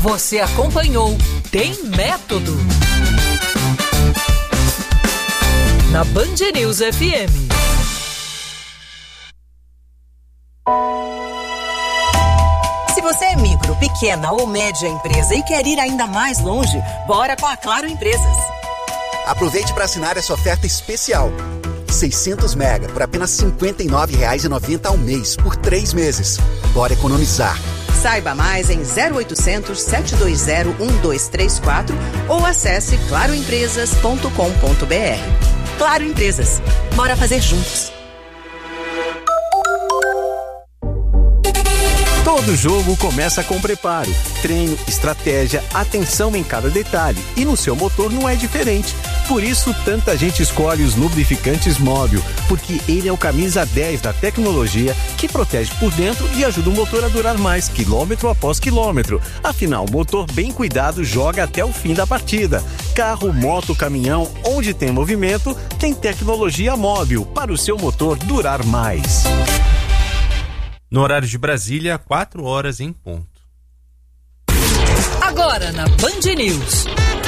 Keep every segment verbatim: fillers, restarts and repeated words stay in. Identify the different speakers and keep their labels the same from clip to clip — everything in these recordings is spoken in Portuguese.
Speaker 1: Você acompanhou Tem Método na Band News F M.
Speaker 2: Se você é micro, pequena ou média empresa e quer ir ainda mais longe, bora com a Claro Empresas.
Speaker 3: Aproveite para assinar essa oferta especial. seiscentos mega por apenas cinquenta e nove reais e noventa centavos ao mês por três meses. Bora economizar.
Speaker 2: Saiba mais em zero oitocentos, sete dois zero, um dois três quatro ou acesse claro empresas ponto com ponto b r. Claro Empresas. Bora fazer juntos.
Speaker 4: Todo jogo começa com preparo, treino, estratégia, atenção em cada detalhe. E no seu motor não é diferente. Por isso, tanta gente escolhe os lubrificantes Móbil, porque ele é o camisa dez da tecnologia que protege por dentro e ajuda o motor a durar mais, quilômetro após quilômetro. Afinal, o motor bem cuidado joga até o fim da partida. Carro, moto, caminhão, onde tem movimento, tem tecnologia Móbil para o seu motor durar mais.
Speaker 5: No horário de Brasília, quatro horas em ponto.
Speaker 1: Agora na Band News.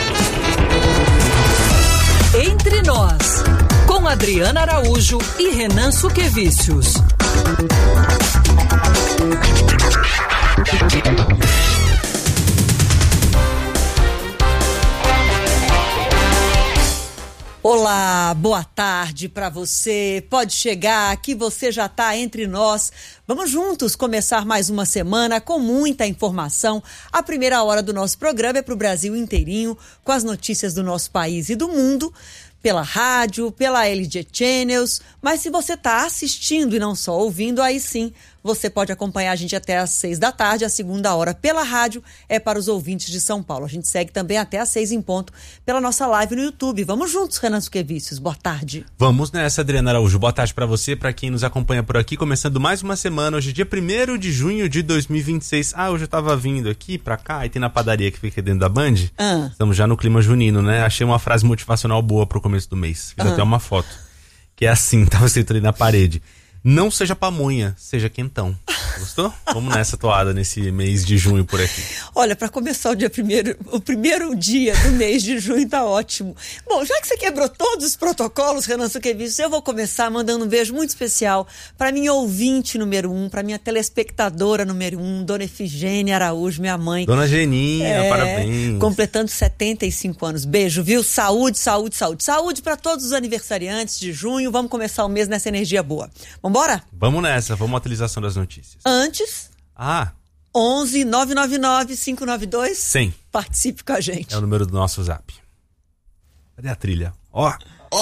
Speaker 1: Entre Nós, com Adriana Araújo e Renan Suquevicius. Olá, boa tarde para você. Pode chegar, que você já está entre nós. Vamos juntos começar mais uma semana com muita informação. A primeira hora do nosso programa é para o Brasil inteirinho, com as notícias do nosso país e do mundo, pela rádio, pela L G Channels. Mas se você está assistindo e não só ouvindo, aí sim você pode acompanhar a gente até às seis da tarde. A segunda hora pela rádio é para os ouvintes de São Paulo. A gente segue também até às seis em ponto pela nossa live no YouTube. Vamos juntos, Renan Suquevicius. Boa tarde.
Speaker 5: Vamos nessa, Adriana Araújo. Boa tarde para você, para quem nos acompanha por aqui. Começando mais uma semana, hoje é dia primeiro de junho de dois mil e vinte e seis. Ah, hoje eu tava vindo aqui pra cá e tem na padaria que fica dentro da Band.
Speaker 1: Ah.
Speaker 5: Estamos já no clima junino, né? Achei uma frase motivacional boa pro começo do mês. Fiz ah. até uma foto. Que é assim, tava escrito ali na parede. Não seja pamonha, seja quentão. Gostou? Vamos nessa toada nesse mês de junho por aqui.
Speaker 1: Olha, para começar o dia primeiro, o primeiro dia do mês de junho tá ótimo. Bom, já que você quebrou todos os protocolos, Renan Suquevicius, eu vou começar mandando um beijo muito especial para minha ouvinte número um, para minha telespectadora número um, Dona Efigênia Araújo, minha mãe.
Speaker 5: Dona Geninha,
Speaker 1: é,
Speaker 5: parabéns.
Speaker 1: Completando setenta e cinco anos. Beijo, viu? Saúde, saúde, saúde. Saúde para todos os aniversariantes de junho. Vamos começar o mês nessa energia boa. Vambora?
Speaker 5: Vamos nessa, vamos à atualização das notícias.
Speaker 1: Antes,
Speaker 5: ah.
Speaker 1: onze nove nove nove cinco nove dois
Speaker 5: Sim.
Speaker 1: Participe com a gente.
Speaker 5: É o número do nosso zap. Cadê a trilha? Ó. Ó.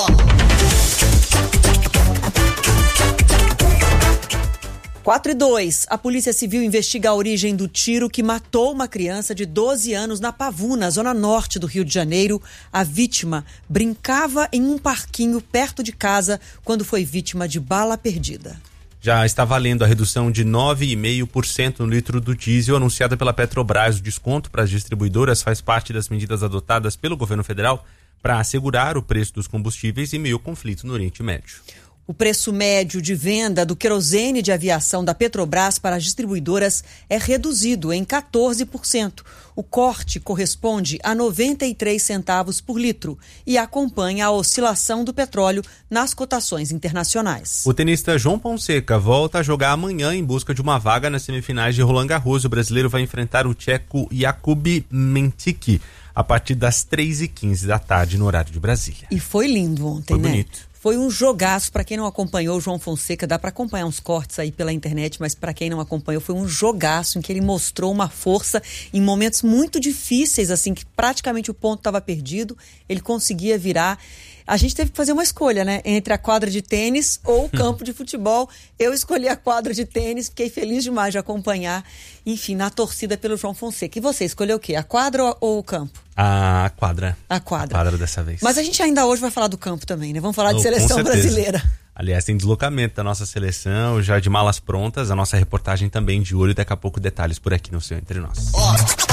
Speaker 1: quatro e dois. A Polícia Civil investiga a origem do tiro que matou uma criança de doze anos na Pavuna, zona norte do Rio de Janeiro. A vítima brincava em um parquinho perto de casa quando foi vítima de bala perdida.
Speaker 5: Já está valendo a redução de nove vírgula cinco por cento no litro do diesel anunciada pela Petrobras. O desconto para as distribuidoras faz parte das medidas adotadas pelo governo federal para assegurar o preço dos combustíveis em meio ao conflito no Oriente Médio.
Speaker 1: O preço médio de venda do querosene de aviação da Petrobras para as distribuidoras é reduzido em quatorze por cento. O corte corresponde a noventa e três centavos por litro e acompanha a oscilação do petróleo nas cotações internacionais.
Speaker 5: O tenista João Fonseca volta a jogar amanhã em busca de uma vaga nas semifinais de Roland Garros. O brasileiro vai enfrentar o tcheco Jakub Mentic a partir das três e quinze da tarde no horário de Brasília.
Speaker 1: E foi lindo ontem,
Speaker 5: foi
Speaker 1: né?
Speaker 5: Bonito.
Speaker 1: Foi um jogaço. Para quem não acompanhou o João Fonseca, dá para acompanhar uns cortes aí pela internet, mas para quem não acompanhou, foi um jogaço em que ele mostrou uma força em momentos muito difíceis, assim, que praticamente o ponto estava perdido, ele conseguia virar. A gente teve que fazer uma escolha, né? Entre a quadra de tênis ou o campo de futebol. Eu escolhi a quadra de tênis, fiquei feliz demais de acompanhar, enfim, na torcida pelo João Fonseca. E você escolheu o quê? A quadra ou, ou o campo?
Speaker 5: A quadra.
Speaker 1: A quadra.
Speaker 5: A quadra dessa vez.
Speaker 1: Mas a gente ainda hoje vai falar do campo também, né? Vamos falar de
Speaker 5: oh,
Speaker 1: seleção brasileira.
Speaker 5: Aliás, tem deslocamento da nossa seleção, já de malas prontas, a nossa reportagem também de olho, daqui a pouco detalhes por aqui no seu Entre Nós.
Speaker 1: Oh.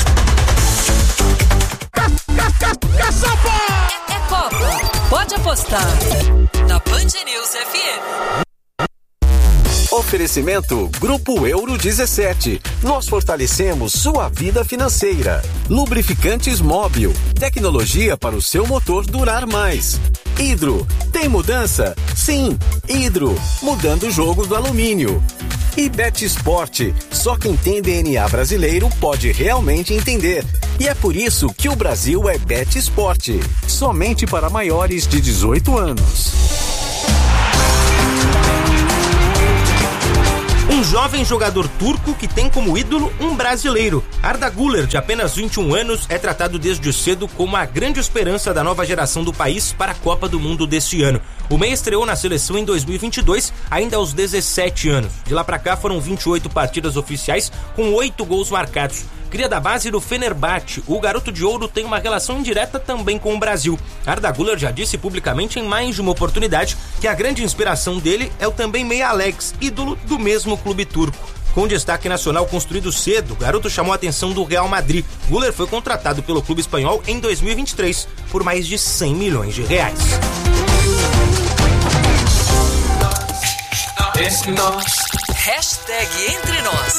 Speaker 1: É, é Copa. Pode apostar na Band News F M.
Speaker 4: Oferecimento Grupo Euro dezessete. Nós fortalecemos sua vida financeira. Lubrificantes Móbil. Tecnologia para o seu motor durar mais. Hidro. Tem mudança? Sim. Hidro. Mudando o jogo do alumínio. E Bet Sport. Só quem tem D N A brasileiro pode realmente entender. E é por isso que o Brasil é Bet Sport. Somente para maiores de dezoito anos.
Speaker 6: Um jovem jogador turco que tem como ídolo um brasileiro. Arda Güler, de apenas vinte e um anos, é tratado desde cedo como a grande esperança da nova geração do país para a Copa do Mundo deste ano. O meia estreou na seleção em dois mil e vinte e dois, ainda aos dezessete anos. De lá para cá foram vinte e oito partidas oficiais, com oito gols marcados. Cria da base do Fenerbahçe, o garoto de ouro tem uma relação indireta também com o Brasil. Arda Güler já disse publicamente em mais de uma oportunidade que a grande inspiração dele é o também meia Alex, ídolo do mesmo clube turco. Com destaque nacional construído cedo, o garoto chamou a atenção do Real Madrid. Güler foi contratado pelo clube espanhol em dois mil e vinte e três por mais de cem milhões de reais.
Speaker 1: Hashtag Entre Nós.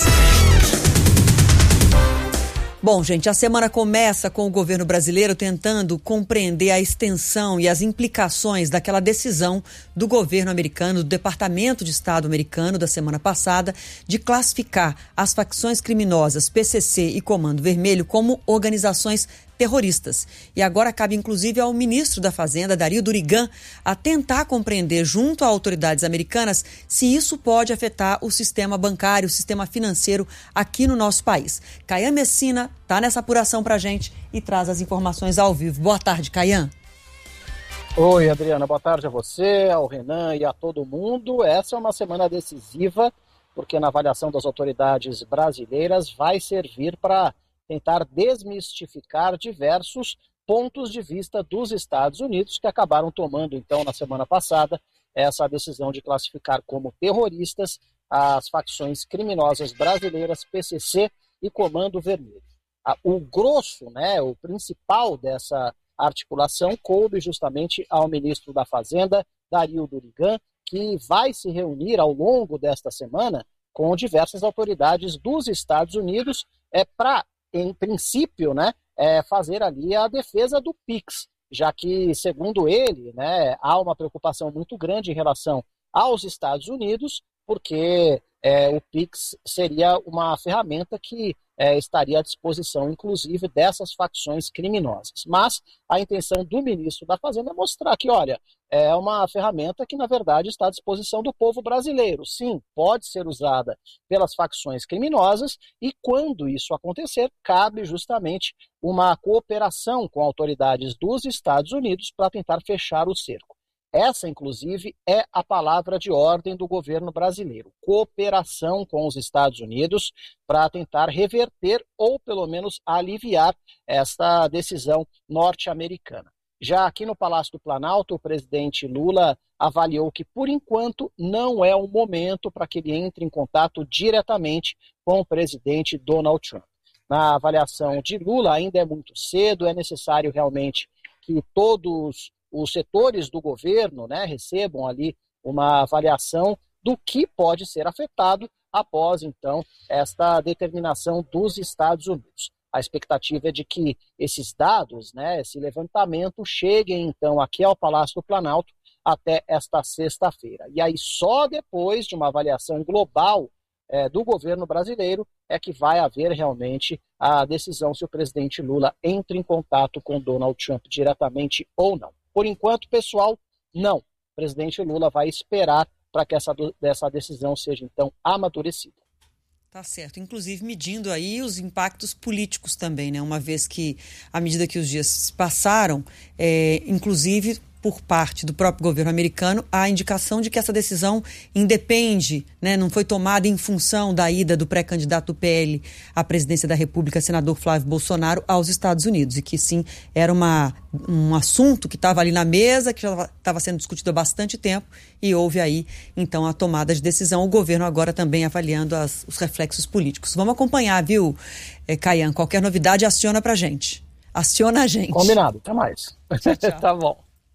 Speaker 1: Bom, gente, a semana começa com o governo brasileiro tentando compreender a extensão e as implicações daquela decisão do governo americano, do Departamento de Estado americano da semana passada, de classificar as facções criminosas P C C e Comando Vermelho como organizações terroristas. E agora cabe inclusive ao ministro da Fazenda, Dario Durigan, a tentar compreender junto a autoridades americanas se isso pode afetar o sistema bancário, o sistema financeiro aqui no nosso país. Caian Messina está nessa apuração pra gente e traz as informações ao vivo. Boa tarde, Caian.
Speaker 7: Oi, Adriana, boa tarde a você, ao Renan e a todo mundo. Essa é uma semana decisiva, porque na avaliação das autoridades brasileiras vai servir para tentar desmistificar diversos pontos de vista dos Estados Unidos, que acabaram tomando, então, na semana passada, essa decisão de classificar como terroristas as facções criminosas brasileiras P C C e Comando Vermelho. O grosso, né, o principal dessa articulação coube justamente ao ministro da Fazenda, Dario Durigan, que vai se reunir ao longo desta semana com diversas autoridades dos Estados Unidos é, para, em princípio, né, é, fazer ali a defesa do Pix, já que, segundo ele, né, há uma preocupação muito grande em relação aos Estados Unidos, porque é, o Pix seria uma ferramenta que é, estaria à disposição, inclusive, dessas facções criminosas. Mas a intenção do ministro da Fazenda é mostrar que, olha, é uma ferramenta que, na verdade, está à disposição do povo brasileiro. Sim, pode ser usada pelas facções criminosas e, quando isso acontecer, cabe justamente uma cooperação com autoridades dos Estados Unidos para tentar fechar o cerco. Essa, inclusive, é a palavra de ordem do governo brasileiro. Cooperação com os Estados Unidos para tentar reverter ou, pelo menos, aliviar esta decisão norte-americana. Já aqui no Palácio do Planalto, o presidente Lula avaliou que, por enquanto, não é o momento para que ele entre em contato diretamente com o presidente Donald Trump. Na avaliação de Lula, ainda é muito cedo, é necessário realmente que todos os setores do governo, né, recebam ali uma avaliação do que pode ser afetado após, então, esta determinação dos Estados Unidos. A expectativa é de que esses dados, né, esse levantamento, cheguem, então, aqui ao Palácio do Planalto até esta sexta-feira. E aí, só depois de uma avaliação global é, do governo brasileiro, é que vai haver realmente a decisão se o presidente Lula entra em contato com Donald Trump diretamente ou não. Por enquanto, pessoal, não. O presidente Lula vai esperar para que essa, essa decisão seja, então, amadurecida.
Speaker 1: Tá certo. Inclusive medindo aí os impactos políticos também, né? Uma vez que, à medida que os dias se passaram, é, inclusive por parte do próprio governo americano, a indicação de que essa decisão independe, né, não foi tomada em função da ida do pré-candidato do P L à presidência da República, senador Flávio Bolsonaro, aos Estados Unidos, e que sim, era uma, um assunto que estava ali na mesa, que já estava sendo discutido há bastante tempo, e houve aí, então, a tomada de decisão, o governo agora também avaliando as, os reflexos políticos. Vamos acompanhar, viu, é, Caian? Qualquer novidade, aciona pra gente. Aciona a gente.
Speaker 7: Combinado, até mais.
Speaker 1: Tchau, tchau.
Speaker 7: Tá bom.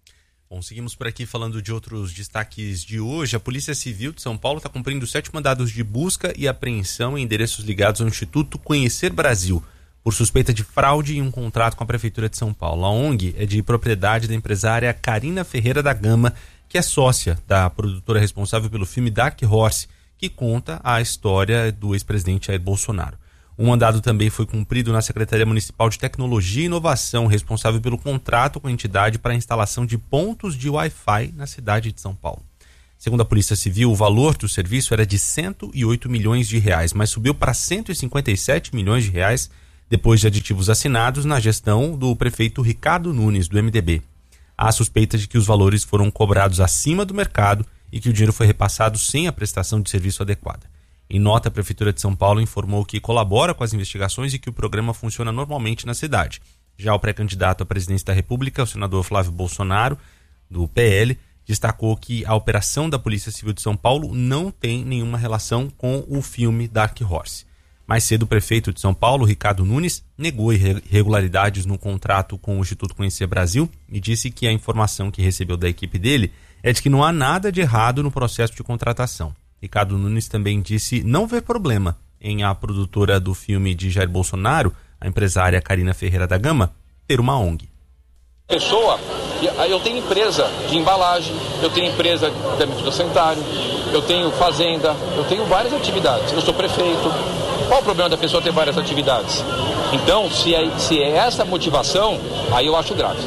Speaker 5: Bom, seguimos por aqui falando de outros destaques de hoje. A Polícia Civil de São Paulo está cumprindo sete mandados de busca e apreensão em endereços ligados ao Instituto Conhecer Brasil, por suspeita de fraude em um contrato com a Prefeitura de São Paulo. A ONG é de propriedade da empresária Carina Ferreira da Gama, que é sócia da produtora responsável pelo filme Dark Horse, que conta a história do ex-presidente Jair Bolsonaro. O mandado também foi cumprido na Secretaria Municipal de Tecnologia e Inovação, responsável pelo contrato com a entidade para a instalação de pontos de Wi-Fi na cidade de São Paulo. Segundo a Polícia Civil, o valor do serviço era de cento e oito milhões de reais, mas subiu para cento e cinquenta e sete milhões de reais depois de aditivos assinados na gestão do prefeito Ricardo Nunes, do M D B. Há suspeita de que os valores foram cobrados acima do mercado e que o dinheiro foi repassado sem a prestação de serviço adequada. Em nota, a Prefeitura de São Paulo informou que colabora com as investigações e que o programa funciona normalmente na cidade. Já o pré-candidato à presidência da República, o senador Flávio Bolsonaro, do P L, destacou que a operação da Polícia Civil de São Paulo não tem nenhuma relação com o filme Dark Horse. Mais cedo, o prefeito de São Paulo, Ricardo Nunes, negou irregularidades no contrato com o Instituto Conhecer Brasil e disse que a informação que recebeu da equipe dele é de que não há nada de errado no processo de contratação. Ricardo Nunes também disse não ver problema em a produtora do filme de Jair Bolsonaro, a empresária Carina Ferreira da Gama, ter uma ONG.
Speaker 8: Pessoa, eu tenho empresa de embalagem, eu tenho empresa de âmbito sanitário, eu tenho fazenda, eu tenho várias atividades, eu sou prefeito. Qual o problema da pessoa ter várias atividades? Então, se é, se é essa motivação, aí eu acho grave.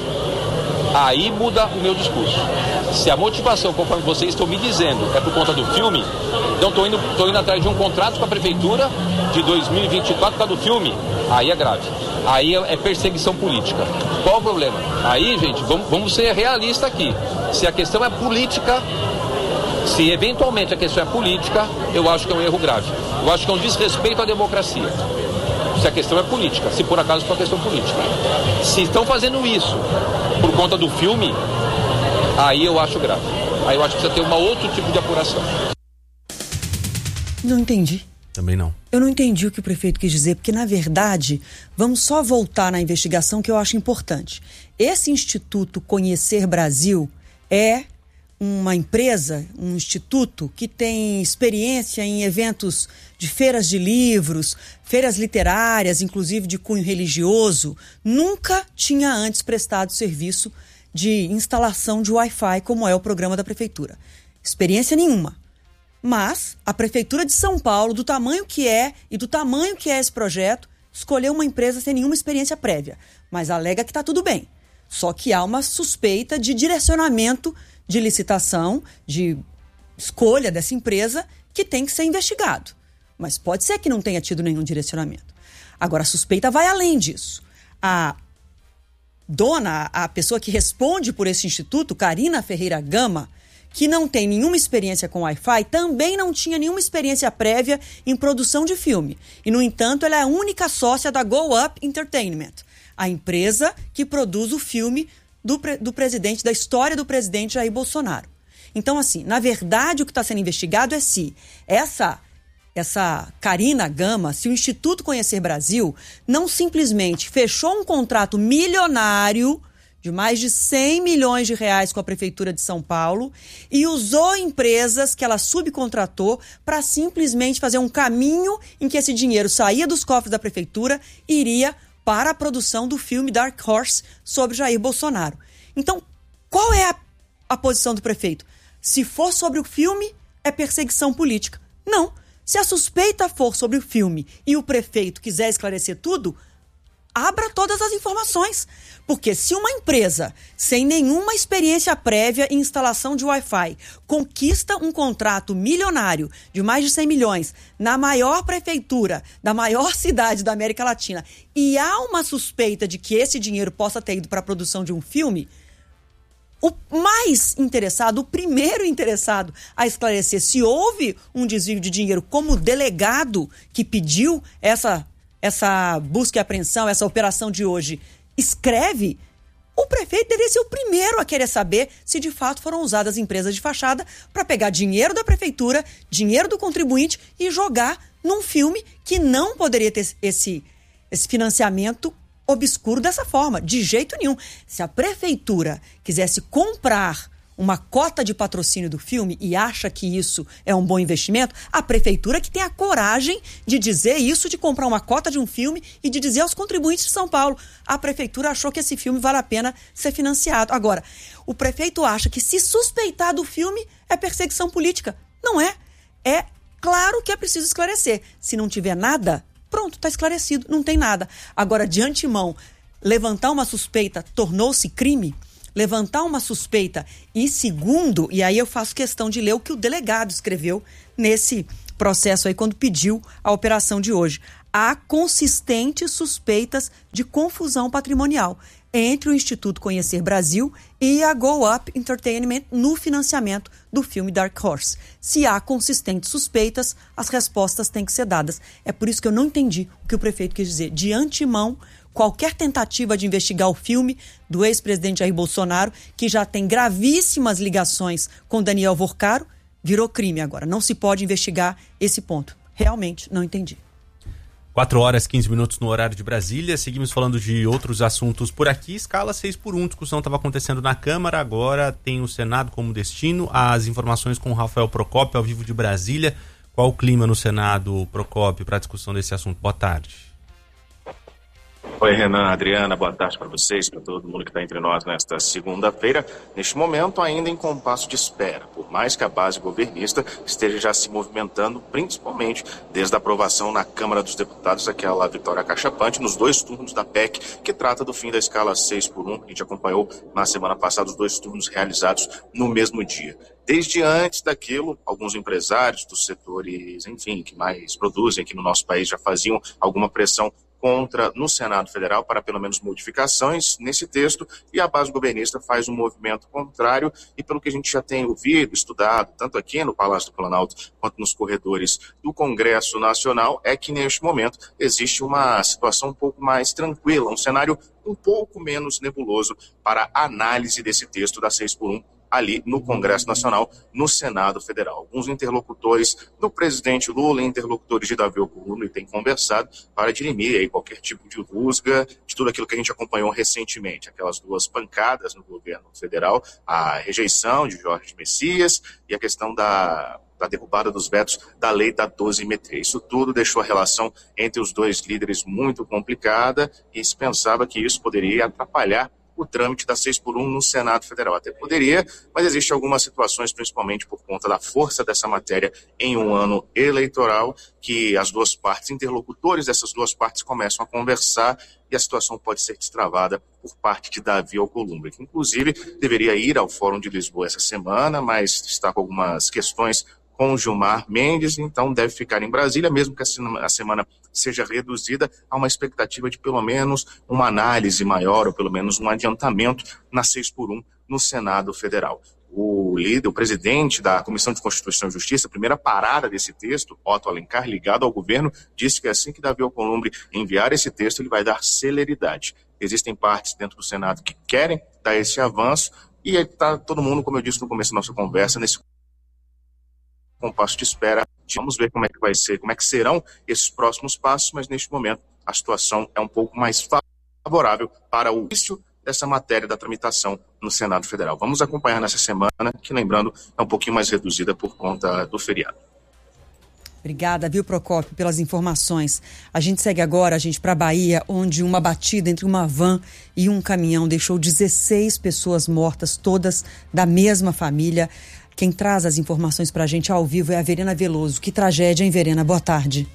Speaker 8: Aí muda o meu discurso. Se a motivação, conforme vocês estão me dizendo, é por conta do filme, então estou indo, tô indo atrás de um contrato com a Prefeitura de dois mil e vinte e quatro por causa do filme, aí é grave. Aí é perseguição política. Qual o problema? Aí, gente, vamos, vamos ser realistas aqui. Se a questão é política, se eventualmente a questão é política, eu acho que é um erro grave. Eu acho que é um desrespeito à democracia. Se a questão é política, se por acaso for uma questão política. Se estão fazendo isso por conta do filme, aí eu acho grave. Aí eu acho que precisa ter um outro tipo de apuração.
Speaker 1: Não entendi.
Speaker 5: Também não.
Speaker 1: Eu não entendi o que o prefeito quis dizer, porque, na verdade, vamos só voltar na investigação que eu acho importante. Esse Instituto Conhecer Brasil é uma empresa, um instituto que tem experiência em eventos de feiras de livros, feiras literárias, inclusive de cunho religioso. Nunca tinha antes prestado serviço de instalação de Wi-Fi, como é o programa da Prefeitura. Experiência nenhuma. Mas a Prefeitura de São Paulo, do tamanho que é e do tamanho que é esse projeto, escolheu uma empresa sem nenhuma experiência prévia. Mas alega que está tudo bem. Só que há uma suspeita de direcionamento de licitação, de escolha dessa empresa, que tem que ser investigado. Mas pode ser que não tenha tido nenhum direcionamento. Agora, a suspeita vai além disso. A dona, a pessoa que responde por esse instituto, Carina Ferreira Gama, que não tem nenhuma experiência com Wi-Fi, também não tinha nenhuma experiência prévia em produção de filme. E, no entanto, ela é a única sócia da Go Up Entertainment, a empresa que produz o filme do, do presidente, da história do presidente Jair Bolsonaro. Então, assim, na verdade, o que está sendo investigado é se essa, essa Carina Gama, se o Instituto Conhecer Brasil não simplesmente fechou um contrato milionário de mais de cem milhões de reais com a Prefeitura de São Paulo e usou empresas que ela subcontratou para simplesmente fazer um caminho em que esse dinheiro saía dos cofres da Prefeitura e iria para a produção do filme Dark Horse sobre Jair Bolsonaro. Então, qual é a, a posição do prefeito? Se for sobre o filme, é perseguição política. Não. Se a suspeita for sobre o filme e o prefeito quiser esclarecer tudo, abra todas as informações. Porque se uma empresa, sem nenhuma experiência prévia em instalação de Wi-Fi, conquista um contrato milionário de mais de cem milhões na maior prefeitura da maior cidade da América Latina e há uma suspeita de que esse dinheiro possa ter ido para a produção de um filme, o mais interessado, o primeiro interessado a esclarecer se houve um desvio de dinheiro como delegado que pediu essa, essa busca e apreensão, essa operação de hoje, escreve, o prefeito deveria ser o primeiro a querer saber se de fato foram usadas empresas de fachada para pegar dinheiro da prefeitura, dinheiro do contribuinte e jogar num filme que não poderia ter esse, esse financiamento obscuro dessa forma, de jeito nenhum. Se a prefeitura quisesse comprar uma cota de patrocínio do filme e acha que isso é um bom investimento, a prefeitura que tem a coragem de dizer isso, de comprar uma cota de um filme e de dizer aos contribuintes de São Paulo, a prefeitura achou que esse filme vale a pena ser financiado. Agora, o prefeito acha que se suspeitar do filme é perseguição política. Não é. É claro que é preciso esclarecer. Se não tiver nada, pronto, está esclarecido, não tem nada. Agora, de antemão, levantar uma suspeita tornou-se crime? Levantar uma suspeita e segundo, e aí eu faço questão de ler o que o delegado escreveu nesse processo aí quando pediu a operação de hoje. Há consistentes suspeitas de confusão patrimonial entre o Instituto Conhecer Brasil e a Go Up Entertainment no financiamento do filme Dark Horse. Se há consistentes suspeitas, as respostas têm que ser dadas. É por isso que eu não entendi o que o prefeito quis dizer. De antemão, qualquer tentativa de investigar o filme do ex-presidente Jair Bolsonaro, que já tem gravíssimas ligações com Daniel Vorcaro, virou crime agora. Não se pode investigar esse ponto. Realmente não entendi.
Speaker 5: quatro horas e quinze minutos no horário de Brasília. Seguimos falando de outros assuntos por aqui. Escala seis por um. Discussão estava acontecendo na Câmara. Agora tem o Senado como destino. As informações com o Rafael Procópio, ao vivo de Brasília. Qual o clima no Senado, Procópio, para a discussão desse assunto? Boa tarde.
Speaker 9: Oi, Renan, Adriana, boa tarde para vocês, para todo mundo que está entre nós nesta segunda-feira. Neste momento, ainda em compasso de espera, por mais que a base governista esteja já se movimentando, principalmente desde a aprovação na Câmara dos Deputados, aquela vitória cachapante nos dois turnos da P E C, que trata do fim da escala seis por um. A gente acompanhou na semana passada os dois turnos realizados no mesmo dia. Desde antes daquilo, alguns empresários dos setores, enfim, que mais produzem aqui no nosso país já faziam alguma pressão contra no Senado Federal para pelo menos modificações nesse texto, e a base governista faz um movimento contrário, e pelo que a gente já tem ouvido, estudado, tanto aqui no Palácio do Planalto quanto nos corredores do Congresso Nacional, é que neste momento existe uma situação um pouco mais tranquila, um cenário um pouco menos nebuloso para a análise desse texto da seis por um ali no Congresso Nacional, no Senado Federal. Alguns interlocutores do presidente Lula, interlocutores de Davi Alcolumbre, têm conversado para dirimir aí qualquer tipo de rusga de tudo aquilo que a gente acompanhou recentemente, aquelas duas pancadas no governo federal, a rejeição de Jorge Messias e a questão da, da derrubada dos vetos da lei da dosimetria. Isso tudo deixou a relação entre os dois líderes muito complicada e se pensava que isso poderia atrapalhar o trâmite da seis por um no Senado Federal. Até poderia, mas existem algumas situações, principalmente por conta da força dessa matéria em um ano eleitoral, que as duas partes, interlocutores dessas duas partes, começam a conversar e a situação pode ser destravada por parte de Davi Alcolumbre, que inclusive deveria ir ao Fórum de Lisboa essa semana, mas está com algumas questões com Gilmar Mendes, então deve ficar em Brasília, mesmo que a semana seja reduzida, há uma expectativa de pelo menos uma análise maior, ou pelo menos um adiantamento na seis por um no Senado Federal. O líder, o presidente da Comissão de Constituição e Justiça, a primeira parada desse texto, Otto Alencar, ligado ao governo, disse que assim que Davi Alcolumbre enviar esse texto, ele vai dar celeridade. Existem partes dentro do Senado que querem dar esse avanço, e está todo mundo, como eu disse no começo da nossa conversa, nesse compasso de espera. Vamos ver como é que vai ser, como é que serão esses próximos passos, mas neste momento a situação é um pouco mais favorável para o início dessa matéria da tramitação no Senado Federal. Vamos acompanhar nessa semana, que, lembrando, é um pouquinho mais reduzida por conta do feriado.
Speaker 1: Obrigada, viu, Procópio, pelas informações. A gente segue agora, a gente, para a Bahia, onde uma batida entre uma van e um caminhão deixou dezesseis pessoas mortas, todas da mesma família. Quem traz as informações para a gente ao vivo é a Verena Veloso. Que tragédia, hein, Verena? Boa tarde.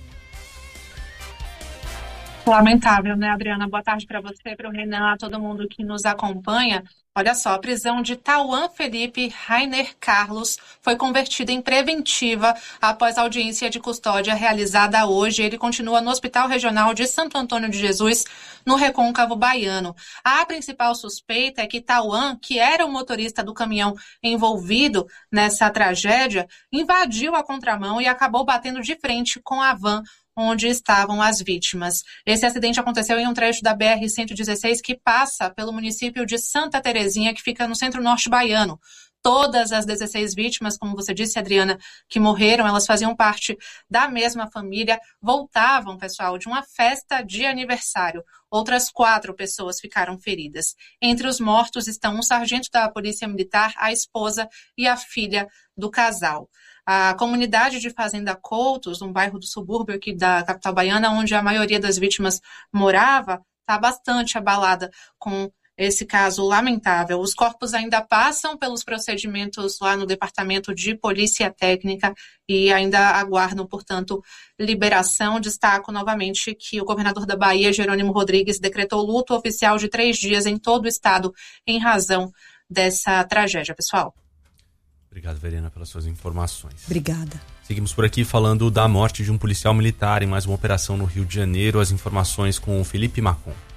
Speaker 10: Lamentável, né, Adriana? Boa tarde para você, para o Renan, a todo mundo que nos acompanha. Olha só, a prisão de Tauan Felipe Rainer Carlos foi convertida em preventiva após a audiência de custódia realizada hoje. Ele continua no Hospital Regional de Santo Antônio de Jesus, no Recôncavo Baiano. A principal suspeita é que Tauan, que era o motorista do caminhão envolvido nessa tragédia, invadiu a contramão e acabou batendo de frente com a van onde estavam as vítimas. Esse acidente aconteceu em um trecho da B R cento e dezesseis que passa pelo município de Santa Terezinha, que fica no centro-norte baiano. Todas as dezesseis vítimas, como você disse, Adriana, que morreram, elas faziam parte da mesma família, voltavam, pessoal, de uma festa de aniversário. Outras quatro pessoas ficaram feridas. Entre os mortos estão um sargento da Polícia Militar, a esposa e a filha do casal. A comunidade de Fazenda Coutos, um bairro do subúrbio aqui da capital baiana, onde a maioria das vítimas morava, está bastante abalada com esse caso lamentável. Os corpos ainda passam pelos procedimentos lá no Departamento de Polícia Técnica e ainda aguardam, portanto, liberação. Destaco novamente que o governador da Bahia, Jerônimo Rodrigues, decretou luto oficial de três dias em todo o estado em razão dessa tragédia, pessoal.
Speaker 5: Obrigado, Verena, pelas suas informações.
Speaker 1: Obrigada.
Speaker 5: Seguimos por aqui falando da morte de um policial militar em mais uma operação no Rio de Janeiro. As informações com o Felipe Macon.